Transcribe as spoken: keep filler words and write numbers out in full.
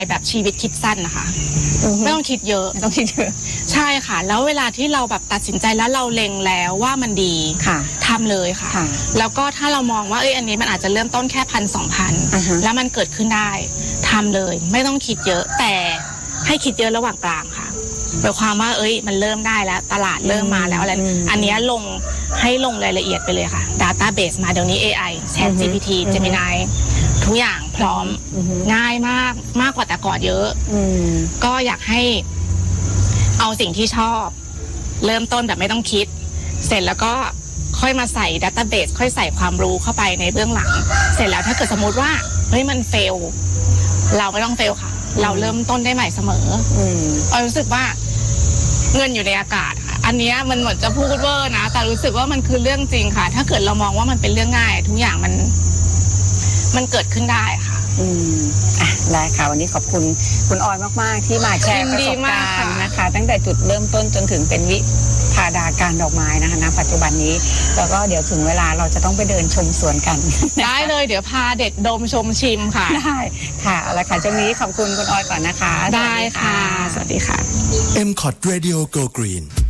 แบบชีวิตคิดสั้นนะคะไม่ต้องคิดเยอะไม่ต้องคิดเยอะใช่ค่ะแล้วเวลาที่เราแบบตัดสินใจแล้วเราเล็งแล้วว่ามันดีทำเลยค่ะแล้วก็ถ้าเรามองว่าเอ้ยอันนี้มันอาจจะเริ่มต้นแค่พันสองพันแล้วมันเกิดขึ้นได้ทำเลยไม่ต้องคิดเยอะแต่ให้คิดเยอะระหว่างกลางค่ะหมายความว่าเอ้ยมันเริ่มได้แล้วตลาดเริ่มมาแล้วอะไรอันนี้ลงให้ลงรายละเอียดไปเลยค่ะ Database มาเดี๋ยวนี้ เอ ไอ Chat จี พี ที Gemini ทุกอย่างพร้อมง่ายมากมากกว่าแต่ก่อนเยอะก็อยากให้เอาสิ่งที่ชอบเริ่มต้นแบบไม่ต้องคิดเสร็จแล้วก็ค่อยมาใส่ Database ค่อยใส่ความรู้เข้าไปในเบื้องหลังเสร็จแล้วถ้าเกิดสมมติว่าเฮ้ยมันเฟลเราไม่ต้องเฟลค่ะเราเริ่มต้นได้ใหม่เสมอเรารู้สึกว่าเงินอยู่ในอากาศค่ะอันนี้มันเหมือนจะพูดเวอร์นะแต่รู้สึกว่ามันคือเรื่องจริงค่ะถ้าเกิดเรามองว่ามันเป็นเรื่องง่ายทุกอย่างมันมันเกิดขึ้นได้ค่ะอืมอ่ะได้ค่ะวันนี้ขอบคุณคุณออยมากๆที่มาแชร์ประสบการณ์นะคะตั้งแต่จุดเริ่มต้นจนถึงเป็นวิพาดาการดอกไม้นะคะณปัจจุบันนี้แล้วก็เดี๋ยวถึงเวลาเราจะต้องไปเดินชมสวนกันได้เลยเดี๋ยวพาเด็กดมชมชิมค่ะได้ค่ะเอาละค่ะช่วงนี้ขอบคุณคุณออยก่อนนะคะได้ค่ะสวัสดีค่ะเอ็ม คอ ที Radio Go Green